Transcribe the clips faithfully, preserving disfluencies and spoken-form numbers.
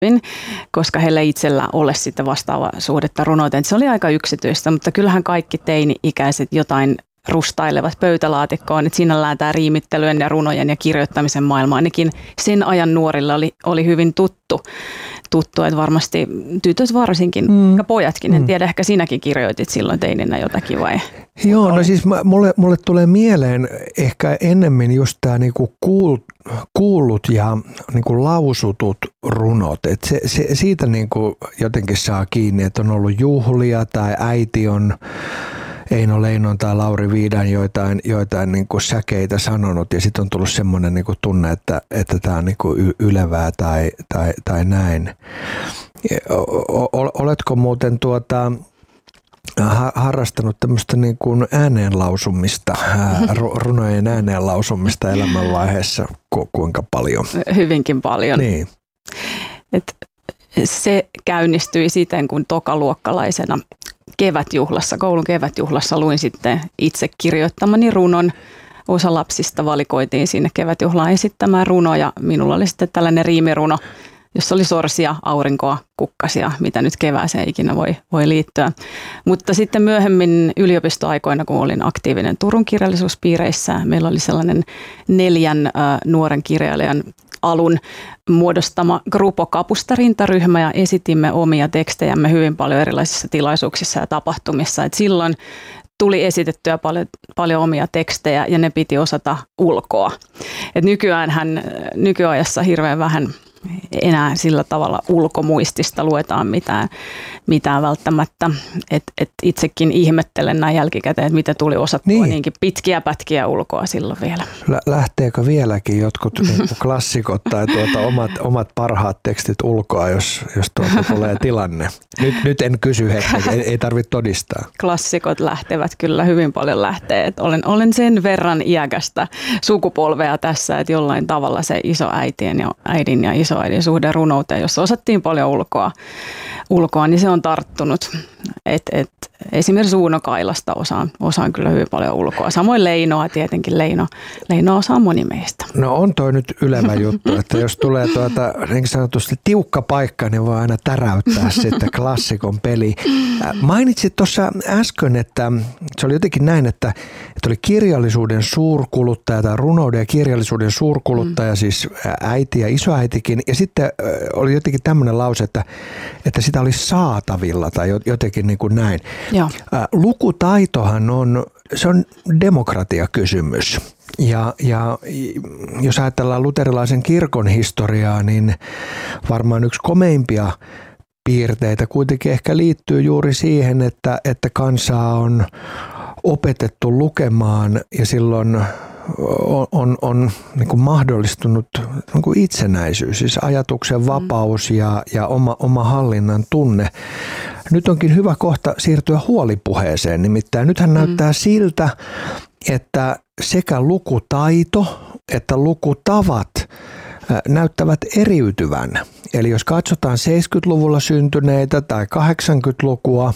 koska heillä itsellä ole sitten vastaava suhdetta runouteen. Se oli aika yksityistä, mutta kyllähän kaikki teini-ikäiset jotain rustailevat pöytälaatikkoon, että sinällään tämä riimittelyjen ja runojen ja kirjoittamisen maailma ainakin sen ajan nuorilla oli, oli hyvin tuttu. tuttu, että varmasti tytöt varsinkin, mm. ja pojatkin, en tiedä, ehkä sinäkin kirjoitit silloin teininä jotakin vai? Joo, no siis mä, mulle, mulle tulee mieleen ehkä ennemmin just tämä niinku kuul, kuullut ja niinku lausutut runot, että se, se, siitä niinku jotenkin saa kiinni, että on ollut juhlia tai äiti on Eino Leinon tai Lauri Viidan joitain, joitain niin kuin säkeitä sanonut ja sitten on tullut semmoinen niin kuin tunne, että, että tämä on niin kuin ylevää tai, tai, tai näin. Oletko muuten tuota, harrastanut tämmöistä niin kuin ääneenlausumista, runojen ääneenlausumista elämänvaiheessa ku, kuinka paljon? Hyvinkin paljon. Niin. Et se käynnistyi siten, kun tokaluokkalaisena kevätjuhlassa, koulun kevätjuhlassa luin sitten itse kirjoittamani runon. Osa lapsista valikoitiin sinne kevätjuhlaan esittämään runoja. Minulla oli sitten tällainen riimiruno, jossa oli sorsia, aurinkoa, kukkasia, mitä nyt kevääseen ikinä voi, voi liittyä. Mutta sitten myöhemmin yliopistoaikoina, kun olin aktiivinen Turun kirjallisuuspiireissä, meillä oli sellainen neljän äh, nuoren kirjailijan alun muodostama Grupo Kapusta-rintaryhmä ja esitimme omia tekstejämme hyvin paljon erilaisissa tilaisuuksissa ja tapahtumissa. Et silloin tuli esitettyä paljon, paljon omia tekstejä ja ne piti osata ulkoa. Et nykyäänhän nykyajassa hirveän vähän enää sillä tavalla ulkomuistista luetaan mitään, mitään välttämättä. Et, et itsekin ihmettelen näin jälkikäteen, että mitä tuli osattua niin. niinkin pitkiä pätkiä ulkoa silloin vielä. Lähteekö vieläkin jotkut klassikot tai tuota omat, omat parhaat tekstit ulkoa, jos, jos tuolta tulee tilanne? Nyt, nyt en kysy hetken, ei, ei tarvitse todistaa. Klassikot lähtevät, kyllä hyvin paljon lähtee. Et olen, olen sen verran iäkästä sukupolvea tässä, että jollain tavalla se isoäitien ja äidin ja isoäidin suhde runouteen, jossa osattiin paljon ulkoa, ulkoa niin se on tarttunut. Et, et, esimerkiksi Uuno Kailasta osaan, osaan kyllä hyvin paljon ulkoa. Samoin Leinoa tietenkin. Leino, Leino osaa moni meistä. No on toi nyt ylevä juttu, että jos tulee tuota, niin sanotusti tiukka paikka, niin voi aina täräyttää sitten klassikon peli. Mainitsit tuossa äsken, että se oli jotenkin näin, että, että oli kirjallisuuden suurkuluttaja tai runouden ja kirjallisuuden suurkuluttaja, mm. siis äiti ja isoäitikin. Ja sitten oli jotenkin tämmöinen lause, että, että sitä oli saatavilla tai jotenkin niin kuin näin. Joo. Lukutaitohan on, se on demokratiakysymys. Ja, ja jos ajatellaan luterilaisen kirkon historiaa, niin varmaan yksi komeimpia piirteitä kuitenkin ehkä liittyy juuri siihen, että, että kansaa on opetettu lukemaan ja silloin on, on, on niin kuin mahdollistunut niin kuin itsenäisyys, siis ajatuksen vapaus ja, ja oma, oma hallinnan tunne. Nyt onkin hyvä kohta siirtyä huolipuheeseen, nimittäin nythän mm. näyttää siltä, että sekä lukutaito että lukutavat näyttävät eriytyvän. Eli jos katsotaan seitsemänkymmentäluvulla syntyneitä tai kahdeksankymmentälukua,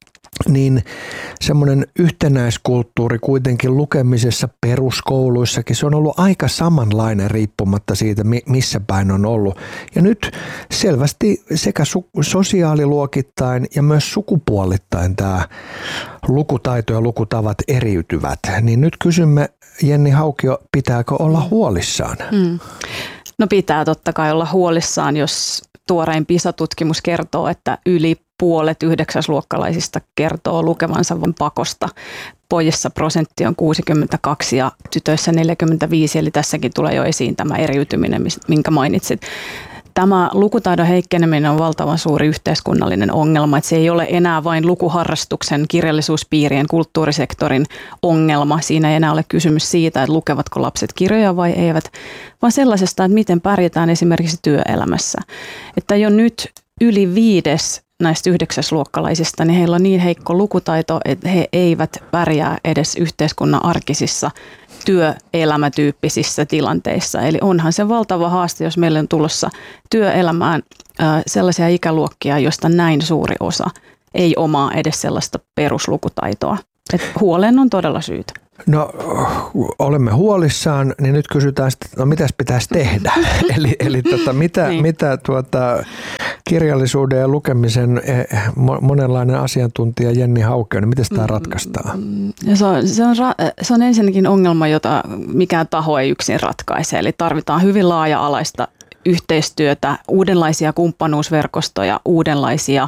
niin semmoinen yhtenäiskulttuuri kuitenkin lukemisessa peruskouluissakin, se on ollut aika samanlainen riippumatta siitä, missä päin on ollut. Ja nyt selvästi sekä sosiaaliluokittain ja myös sukupuolittain tämä lukutaito ja lukutavat eriytyvät. Niin nyt kysymme, Jenni Haukio, pitääkö olla huolissaan? Mm. No pitää totta kai olla huolissaan, jos tuorein PISA-tutkimus kertoo, että yli puolet yhdeksäsluokkalaisista kertoo lukevansa vain pakosta. Pojissa prosentti on kuusikymmentäkaksi ja tytöissä neljäkymmentäviisi, eli tässäkin tulee jo esiin tämä eriytyminen, minkä mainitsit. Tämä lukutaidon heikkeneminen on valtavan suuri yhteiskunnallinen ongelma, että se ei ole enää vain lukuharrastuksen, kirjallisuuspiirien, kulttuurisektorin ongelma. Siinä ei enää ole kysymys siitä, että lukevatko lapset kirjoja vai eivät, vaan sellaisesta, että miten pärjätään esimerkiksi työelämässä. Että jo nyt yli viides näistä yhdeksäsluokkalaisista, niin heillä on niin heikko lukutaito, että he eivät pärjää edes yhteiskunnan arkisissa työelämätyyppisissä tilanteissa. Eli onhan se valtava haaste, jos meillä on tulossa työelämään äh, sellaisia ikäluokkia, joista näin suuri osa ei omaa edes sellaista peruslukutaitoa. Et huoleen on todella syytä. No olemme huolissaan, niin nyt kysytään sitten, no mitäs pitäisi tehdä? eli eli tota, mitä, niin. mitä tuota, kirjallisuuden ja lukemisen monenlainen asiantuntija Jenni Hauke, niin miten tämä ratkaistaan? Se on, se, on, se on ensinnäkin ongelma, jota mikään taho ei yksin ratkaise. Eli tarvitaan hyvin laaja-alaista yhteistyötä, uudenlaisia kumppanuusverkostoja, uudenlaisia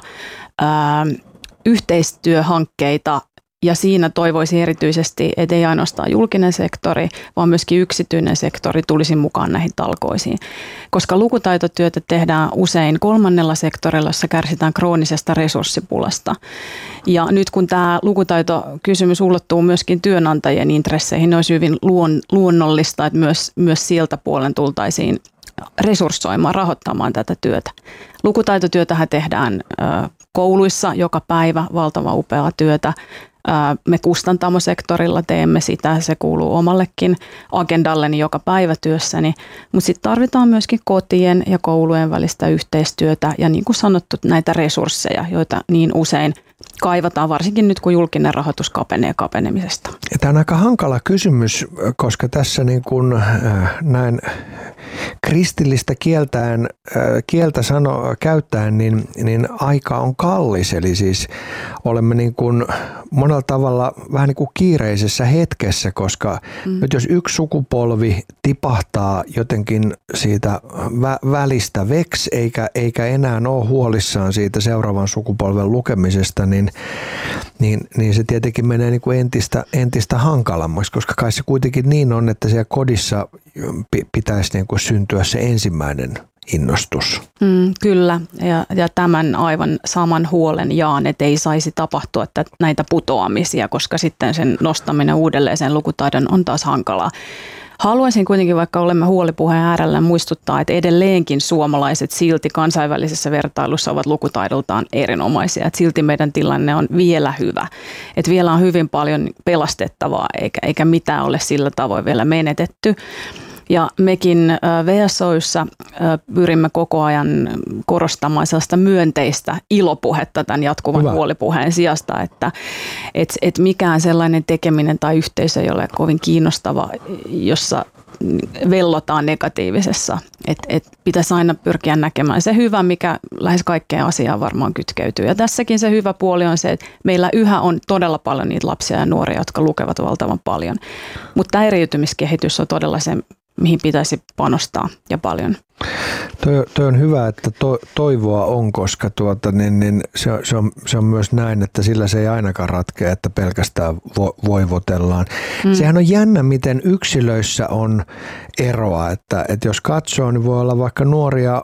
ää, yhteistyöhankkeita. Ja siinä toivoisin erityisesti, että ei ainoastaan julkinen sektori, vaan myöskin yksityinen sektori tulisi mukaan näihin talkoisiin. Koska lukutaitotyötä tehdään usein kolmannella sektorilla, jossa kärsitään kroonisesta resurssipulasta. Ja nyt kun tämä lukutaitokysymys ulottuu myöskin työnantajien intresseihin, niin olisi hyvin luon, luonnollista, että myös, myös sieltä puolen tultaisiin resurssoimaan, rahoittamaan tätä työtä. Lukutaitotyötähän tehdään ö, kouluissa joka päivä, valtava upeaa työtä. Me kustantamosektorilla teemme sitä, se kuuluu omallekin agendalleni joka päivä työssäni, mutta sitten tarvitaan myöskin kotien ja koulujen välistä yhteistyötä ja niin kuin sanottu näitä resursseja, joita niin usein kaivataan, varsinkin nyt kun julkinen rahoitus kapenee kapenemisesta. Ja tämä on aika hankala kysymys, koska tässä niin kuin, äh, näin kristillistä kieltäen, äh, kieltä sano, käyttäen, niin, niin aika on kallis. Eli siis olemme niin kuin monella tavalla vähän niin kuin kiireisessä hetkessä, koska mm. nyt jos yksi sukupolvi tipahtaa jotenkin siitä vä- välistä veksi, eikä, eikä enää ole huolissaan siitä seuraavan sukupolven lukemisesta, niin Niin, niin se tietenkin menee niin kuin entistä, entistä hankalammaksi, koska kai se kuitenkin niin on, että siellä kodissa pitäisi niin kuin syntyä se ensimmäinen innostus. Mm, kyllä, ja, ja tämän aivan saman huolen jaan, että ei saisi tapahtua että näitä putoamisia, koska sitten sen nostaminen uudelleen sen lukutaidon on taas hankalaa. Haluaisin kuitenkin, vaikka olemme huolipuheen äärellä, muistuttaa, että edelleenkin suomalaiset silti kansainvälisessä vertailussa ovat lukutaidoltaan erinomaisia. Että silti meidän tilanne on vielä hyvä. Että vielä on hyvin paljon pelastettavaa, eikä, eikä mitään ole sillä tavoin vielä menetetty. Ja mekin V S Oy:ssa pyrimme koko ajan korostamaan sellaista myönteistä ilopuhetta tämän jatkuvan Hyvä. huolipuheen sijasta, että et, et mikään sellainen tekeminen tai yhteisö ei ole kovin kiinnostava, jossa vellotaan negatiivisessa. Et, et pitäisi aina pyrkiä näkemään se hyvä, mikä lähes kaikkeen asiaan varmaan kytkeytyy. Ja tässäkin se hyvä puoli on se, että meillä yhä on todella paljon niitä lapsia ja nuoria, jotka lukevat valtavan paljon. Mutta tämä eriytymiskehitys on todella se, mihin pitäisi panostaa ja paljon. Toi, toi on hyvä, että to, toivoa on, koska tuota, niin, niin se, se, on, se on myös näin, että sillä se ei ainakaan ratkea, että pelkästään vo, voivotellaan. Mm. Sehän on jännä, miten yksilöissä on eroa, että, että jos katsoo, niin voi olla vaikka nuoria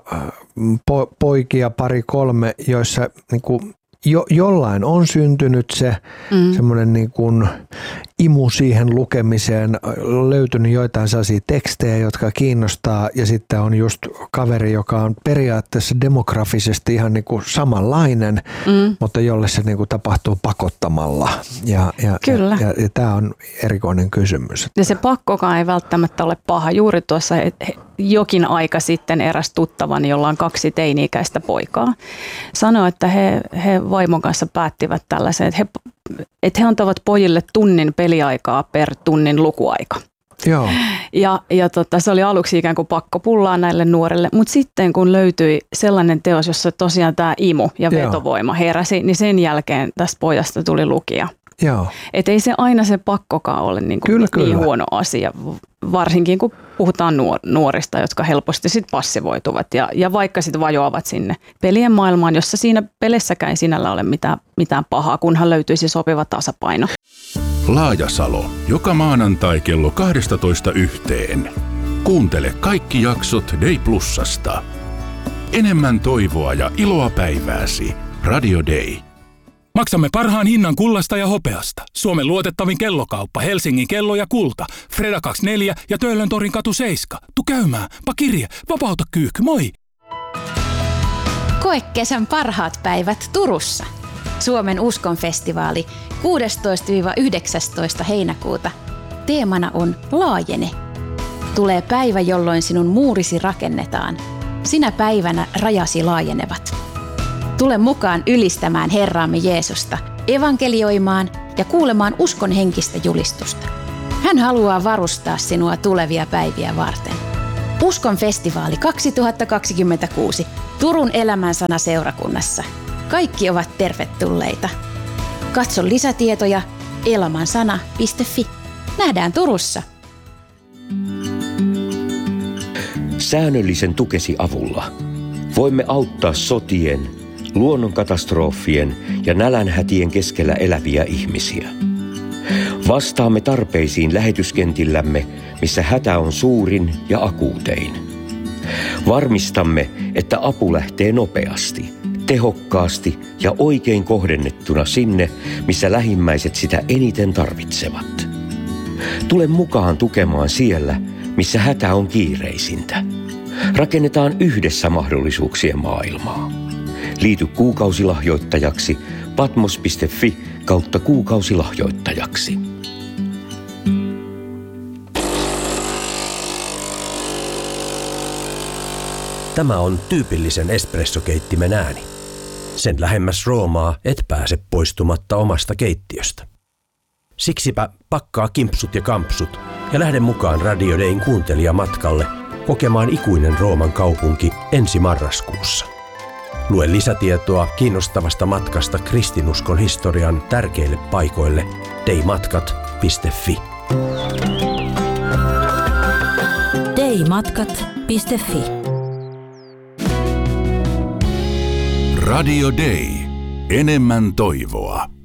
po, poikia pari kolme, joissa niin kuin Jo, jollain on syntynyt se mm. semmoinen niin kuin imu siihen lukemiseen, löytynyt joitain sellaisia tekstejä, jotka kiinnostaa ja sitten on just kaveri, joka on periaatteessa demografisesti ihan niin kuin samanlainen, mm. mutta jolle se niin kuin tapahtuu pakottamalla ja, ja, Kyllä. ja, ja, ja tämä on erikoinen kysymys. Ja se pakkokaan ei välttämättä ole paha. Juuri tuossa jokin aika sitten eräs tuttavani, jolla on kaksi teini-ikäistä poikaa, sanoi, että he, he vaimon kanssa päättivät tällaisen, että he, että he antavat pojille tunnin peliaikaa per tunnin lukuaika. Joo. Ja, ja tota, se oli aluksi ikään kuin pakko pullaa näille nuorille, mutta sitten kun löytyi sellainen teos, jossa tosiaan tämä imu ja vetovoima heräsi, niin sen jälkeen tästä pojasta tuli lukija. Joo. Että ei se aina se pakkokaan ole niin, kuin kyllä, niin kyllä. huono asia, varsinkin kun puhutaan nuorista, jotka helposti sit passivoituvat ja, ja vaikka sitten vajoavat sinne pelien maailmaan, jossa siinä pelessäkään ei sinällä ole mitään, mitään pahaa, kunhan löytyisi sopiva tasapaino. Laajasalo, joka maanantai kello kaksitoista yhteen. Kuuntele kaikki jaksot Day Plusasta. Enemmän toivoa ja iloa päivääsi. Radio Day. Maksamme parhaan hinnan kullasta ja hopeasta. Suomen luotettavin kellokauppa, Helsingin kello ja kulta. Freda kaksikymmentäneljä ja Töölön torin katu seitsemän. Tu käymään, pakirje, vapauta kyyhky, moi! Koe kesän parhaat päivät Turussa. Suomen uskonfestivaali kuudestoista yhdeksästoista heinäkuuta. Teemana on Laajene. Tulee päivä, jolloin sinun muurisi rakennetaan. Sinä päivänä rajasi laajenevat. Tule mukaan ylistämään Herraamme Jeesusta, evankelioimaan ja kuulemaan uskon henkistä julistusta. Hän haluaa varustaa sinua tulevia päiviä varten. Uskon festivaali kaksituhattakaksikymmentäkuusi Turun elämänsana seurakunnassa. Kaikki ovat tervetulleita. Katso lisätietoja elamansana piste fi. Nähdään Turussa. Säännöllisen tukesi avulla voimme auttaa sotien, luonnonkatastrofien ja nälänhätien keskellä eläviä ihmisiä. Vastaamme tarpeisiin lähetyskentillämme, missä hätä on suurin ja akuutein. Varmistamme, että apu lähtee nopeasti, tehokkaasti ja oikein kohdennettuna sinne, missä lähimmäiset sitä eniten tarvitsevat. Tule mukaan tukemaan siellä, missä hätä on kiireisintä. Rakennetaan yhdessä mahdollisuuksien maailmaa. Liity kuukausilahjoittajaksi patmos piste fi kautta kuukausilahjoittajaksi. Tämä on tyypillisen espressokeittimen ääni. Sen lähemmäs Roomaa et pääse poistumatta omasta keittiöstä. Siksipä pakkaa kimpsut ja kampsut ja lähde mukaan Radio Dayn kuuntelijamatkalle kokemaan ikuinen Rooman kaupunki ensi marraskuussa. Lue lisätietoa kiinnostavasta matkasta kristinuskon historian tärkeille paikoille daymatkat piste fi. daymatkat piste fi. Radio Day. Enemmän toivoa.